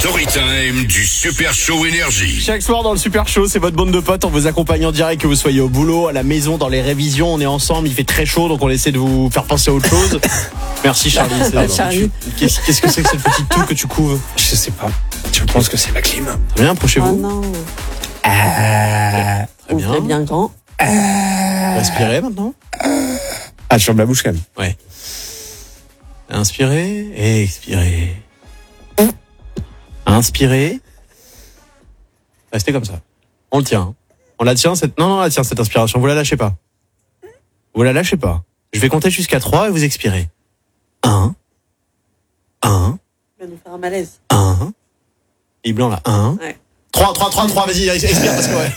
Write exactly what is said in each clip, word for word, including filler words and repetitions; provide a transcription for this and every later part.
Storytime du Super Show Énergie. Chaque soir dans le Super Show, c'est votre bande de potes. On vous accompagne en direct, que vous soyez au boulot, à la maison, dans les révisions. On est ensemble, il fait très chaud, donc on essaie de vous faire penser à autre chose. Merci Charlie. C'est Charlie. Qu'est-ce, qu'est-ce que c'est que cette petite toux que tu couves? Je sais pas. Je pense que c'est la clim. Très bien, approchez-vous. Oh non. Ah, très On bien. fait bien grand. Respirez maintenant. Ah, tu fermes la bouche quand même. Ouais. Inspirez et expirez. Inspirez. Restez comme ça. On le tient. On la tient cette. Non, non, on la tient cette inspiration. Vous la lâchez pas. Vous la lâchez pas. Je vais compter jusqu'à trois et vous expirez. Un. Un. Tu vas nous faire un malaise. Un. Et blanc là. Un. Ouais. Trois, trois, trois, trois. Vas-y, expire parce que ouais.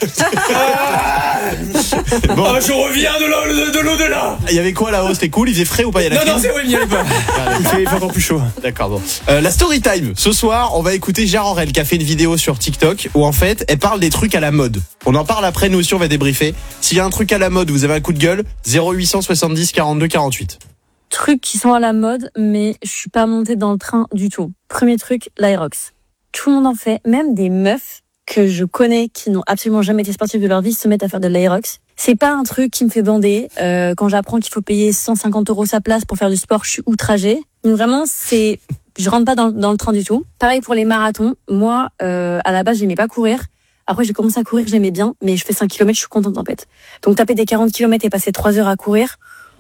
Bon. Oh, je reviens de l'au- de l'au-delà. Il y avait quoi là-haut? C'était cool. Il faisait frais ou pas? Il y a la Non, clim non, c'est vrai, il n'y avait pas. Il fait, il fait encore plus chaud. D'accord, bon. Euh, la story time. Ce soir, on va écouter Gérard Aurel qui a fait une vidéo sur TikTok où en fait, elle parle des trucs à la mode. On en parle après, nous aussi on va débriefer. S'il y a un truc à la mode, vous avez un coup de gueule, zéro huit cent soixante-dix quarante-deux quarante-huit. Trucs qui sont à la mode, mais je suis pas montée dans le train du tout. Premier truc, l'Aerox. Tout le monde en fait, même des meufs que je connais qui n'ont absolument jamais été sportives de leur vie se mettent à faire de l'Aerox. C'est pas un truc qui me fait bander. Euh, quand j'apprends qu'il faut payer cent cinquante euros sa place pour faire du sport, je suis outragée. Donc vraiment, c'est, je rentre pas dans, dans le train du tout. Pareil pour les marathons. Moi, euh, à la base, j'aimais pas courir. Après, j'ai commencé à courir, j'aimais bien, mais je fais cinq kilomètres, je suis contente en fait. Donc taper des quarante kilomètres et passer trois heures à courir,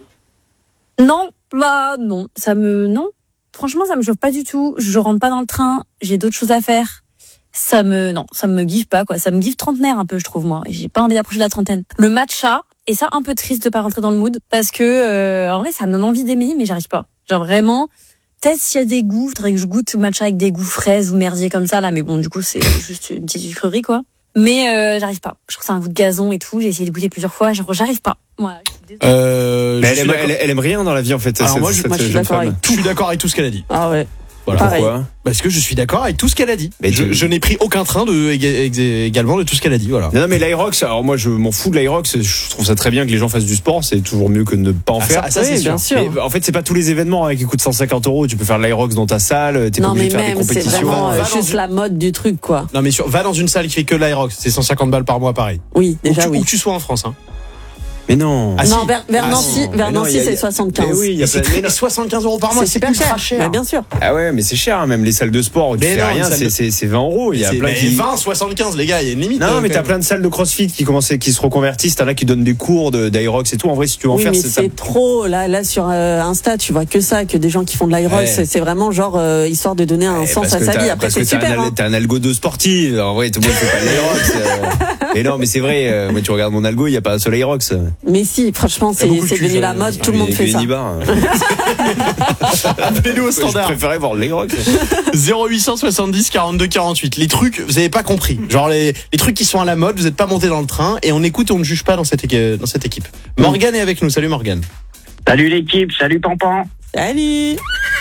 non, bah non, ça me, non. Franchement, ça me chauffe pas du tout. Je rentre pas dans le train. J'ai d'autres choses à faire. Ça me, non, ça me give pas, quoi. Ça me give trentenaire un peu, je trouve, moi. Et j'ai pas envie d'approcher de la trentaine. Le matcha, et ça, un peu triste de pas rentrer dans le mood, parce que, euh, en vrai, ça me donne envie d'aimer, mais j'arrive pas. Genre vraiment, peut-être s'il y a des goûts, faudrait que je goûte matcha avec des goûts fraises ou merdier comme ça, là, mais bon, du coup, c'est juste une petite sucrerie, quoi. Mais, euh, j'arrive pas. Je trouve que c'est un goût de gazon et tout. J'ai essayé de goûter plusieurs fois, genre, j'arrive pas. Voilà. Euh, Mais je elle suis aime, d'accord. elle, elle aime rien dans la vie en fait. Alors cette- moi, je- cette moi, je suis jeune d'accord femme. avec- Je suis d'accord avec tout ce qu'elle a dit. Ah ouais. Voilà. Pareil. Pourquoi? Parce que je suis d'accord avec tout ce qu'elle a dit. Mais je, tu- je n'ai pris aucun train de, éga- éga- également de tout ce qu'elle a dit, voilà. Non, non, mais l'Aerox, alors moi je m'en fous de l'Aerox, je trouve ça très bien que les gens fassent du sport, c'est toujours mieux que de ne pas en Ah, faire. ça, ça, Oui, c'est sûr. bien sûr. Mais, en fait, c'est pas tous les événements hein, qui coûtent cent cinquante euros. Tu peux faire de l'Aerox dans ta salle, t'es pas Non, obligé mais de faire des même, c'est compétitions. vraiment Va euh, dans juste une- la mode du truc, quoi. Non, mais sur, va dans une salle qui fait que l'Aerox. C'est cent cinquante balles par mois, pareil. Oui, Où, déjà, tu, où oui. que tu sois en France, hein. Mais non. Ah, non, si. vers, vers Ah, Nancy, si. vers Mais non, Nancy, il y a- c'est Mais soixante-quinze. oui, il y Mais a c'est pas- très- mais non. soixante-quinze euros par mois, C'est c'est super ultra cher. cher. Bah, bien sûr. Ah ouais, mais c'est cher, hein, même les salles de sport où tu Mais fais non, rien, les salles c'est, de- c'est, c'est vingt euros. Il y a C'est- plein mais qui. vingt, soixante-quinze, les gars, il y a une limite. Non, euh, mais quand t'as même. plein de salles de CrossFit qui commencent, qui se reconvertissent. T'en as qui donnent des cours de, d'Aerox et tout. En vrai, si tu veux en Oui, faire, mais c'est ça. c'est trop. Là, là sur euh, Insta, tu vois que ça, que des gens qui font de l'Aerox. Ouais. C'est, c'est vraiment genre euh, histoire de donner un Ouais, sens parce à que sa t'as- vie. Après, parce c'est que t'as super. un, hein. t'as un algo de sportive. En vrai, tout le monde fait pas de l'Aerox. euh. Mais non, mais c'est vrai. euh, Moi, tu regardes mon algo, il y a pas un seul Aerox. Mais si, franchement, c'est, beaucoup de c'est cul, devenu ça. la mode. Ah, Tout le monde fait ça. Appelez-nous au Je standard. préférais voir l'Aerox. zéro huit cent soixante-dix quarante-deux quarante-huit. Les trucs, vous avez pas compris. Genre les, les trucs qui sont à la mode, vous êtes pas monté dans le train et on écoute et on ne juge pas dans cette, équi- dans cette équipe. Morgane est avec nous. Salut Morgane. Salut l'équipe, salut Pampan. Salut.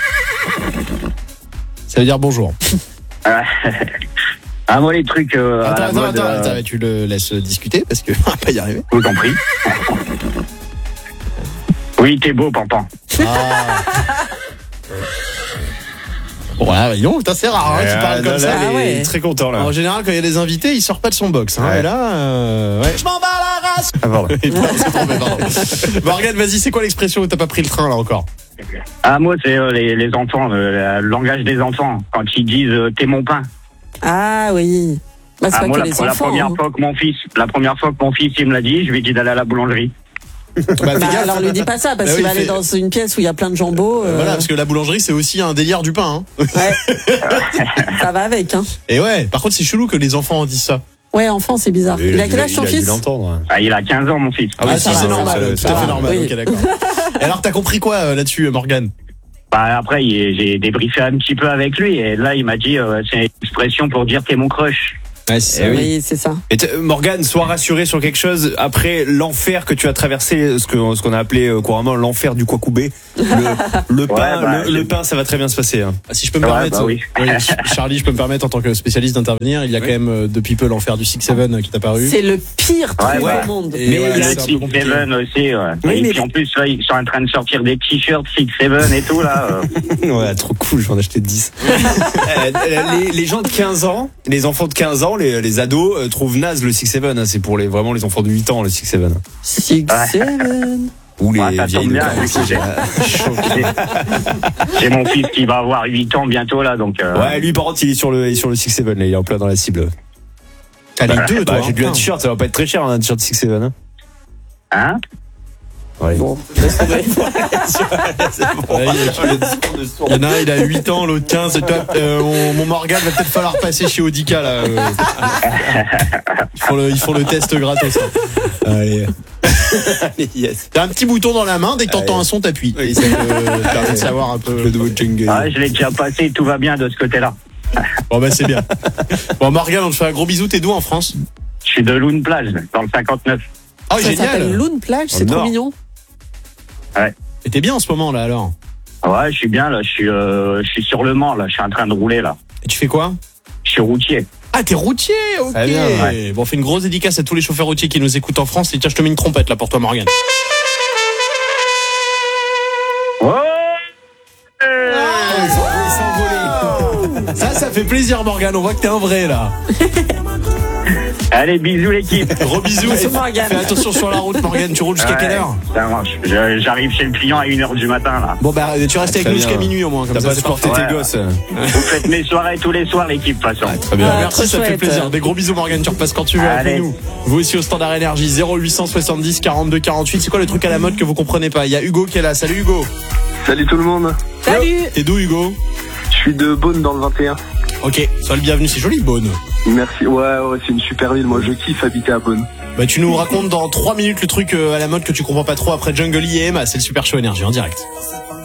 Ça veut dire bonjour. Ah moi les trucs euh, à Attends, la attends, mode, attends, euh, attends, tu le laisses discuter parce que on va pas y arriver. je vous en prie. Oui, t'es beau Pampan. Bon, ouais, voyons, putain, c'est rare, hein, tu parles comme ça. Ah ouais. Très content là. En général, quand il y a des invités, il sort pas de son box. Hein, Ouais. mais là, euh, ouais. Je m'en bats la race. Ah, pardon. Et pardon, c'est trompé, pardon. Morgane, vas-y, c'est quoi l'expression où t'as pas pris le train là encore? Ah moi c'est euh, les, les enfants, euh, le langage des enfants. Quand ils disent euh, t'es mon pain. Ah oui. Bah, c'est Ah, pas moi que la, les la enfants. première hein. fois que mon fils, la première fois que mon fils il me l'a dit, je lui ai dit d'aller à la boulangerie. Bah, fais Bah, gaffe. alors lui dis pas ça parce Bah qu'il oui, va aller fais- dans une pièce où il y a plein de jambos. euh, Voilà, parce que la boulangerie, c'est aussi un délire du pain. Hein. Ouais. Ça va avec. Hein. Et ouais, par contre, c'est chelou que les enfants en disent ça. Ouais, enfant, c'est bizarre. Il a quel âge ton il a dû fils? l'entendre. Ah, il a quinze ans mon fils. Ah oui, Ah, si, ça c'est va, normal, ça, tout ça à fait va. normal. Oui. Ok, d'accord. Et alors, t'as compris quoi euh, là-dessus, Morgane? Bah après il- j'ai débriefé un petit peu avec lui et là il m'a dit euh, c'est une expression pour dire t'es mon crush. Ouais, c'est Eh ça. oui. Oui, c'est ça. Et t- Morgane, sois rassurée sur quelque chose. Après l'enfer que tu as traversé, ce que ce qu'on a appelé euh, couramment l'enfer du Kwakubé, le, le pain, Ouais, bah, le, le j'ai- pain, ça va très bien se passer. Hein. Ah, si je peux me Ouais, permettre, bah oui. oui, Charlie, je peux me permettre en tant que spécialiste d'intervenir. Il y a quand même euh, depuis peu l'enfer du Six Seven qui est apparu. C'est le pire truc Ouais, ouais. au monde. Et Mais ouais, il y a c'est un un peu Six compliqué. Seven aussi, ouais. Oui, et mais- puis en plus, là, ils sont en train de sortir des t-shirts Six Seven et tout, là. euh. Ouais, trop cool, je vais en acheter dix. Euh, les, les gens de quinze ans, les enfants de quinze ans, les, les ados euh, trouvent naze le Six Seven. Hein, c'est pour les vraiment les enfants de huit ans le Six Seven. Six, Ouais. seven. Ou les Ouais, ça vieilles tombe de bien, quarante. du coup, j'ai- J'ai mon fils qui va avoir huit ans bientôt, là, donc. euh, Ouais, lui par contre, il est sur le il est sur le Six Seven, là, il est en plein dans la cible. T'as les deux, toi. Bah, j'ai vu hein. un t-shirt, ça va pas être très cher hein, un t-shirt Six Seven. Hein. Hein Ouais. Bon, laisse tomber. Ouais, il y en a un, il a huit ans, l'autre quinze. Et toi, euh, mon, mon Morgane va peut-être falloir passer chez Audica, là. euh. Ils font le, ils font le test gratos. hein. Allez. Yes. T'as un petit bouton dans la main, dès que t'entends un son, t'appuies. Et ça te permet de savoir un peu. Le nouveau jungle. Ah, je l'ai déjà passé, tout va bien de ce côté-là. Bon, bah, c'est bien. Bon, Morgane, on te fait un gros bisou. T'es d'où en France? Je suis de Loune Plage, dans le cinquante-neuf. Oh, Ça s'appelle génial. Loon Plage, c'est Au trop nord. mignon. Et t'es bien en ce moment, là, alors? Ouais, je suis bien, là. Je suis, euh, je suis sur le Mans, là. Je suis en train de rouler, là. Et tu fais quoi? Je suis routier. Ah, t'es routier, ok. Très bien, Bon, on fait une grosse dédicace à tous les chauffeurs routiers qui nous écoutent en France. Et tiens, je te mets une trompette là pour toi, Morgane. Oh Ça, ça fait plaisir, Morgane. On voit que t'es un vrai là. Allez, bisous, l'équipe. Gros bisous. Bisous, Et Morgane. Fais attention sur la route, Morgane. Tu roules jusqu'à Ouais, quelle heure? Ça marche. Je- J'arrive chez le client à une heure du matin, là. Bon, bah, tu restes avec très nous jusqu'à bien. minuit au moins. Comme T'as ça, pas c'est supporté parfait. tes Ouais. gosses. Vous faites mes soirées tous les soirs, l'équipe, de toute façon. Très bien. Ah, Merci, trop ça fait chouette. plaisir. Des gros bisous, Morgane. Tu repasses quand tu veux Allez. avec nous. Vous aussi au Standard Énergie. zéro huit cent soixante-dix quarante-deux quarante-huit. C'est quoi le truc à la mode que vous comprenez pas? Il y a Hugo qui est là. Salut, Hugo. Salut tout le monde, Salut. T'es d'où, Hugo? je suis de Beaune dans le vingt et un. Ok. Sois le bienvenu. C'est joli, Beaune. Merci, ouais, ouais, c'est une super ville, moi je kiffe habiter à Beaune. Bah, tu nous racontes dans trois minutes le truc euh, à la mode que tu comprends pas trop après Jungle I et Emma. C'est le Super Show Énergie en direct.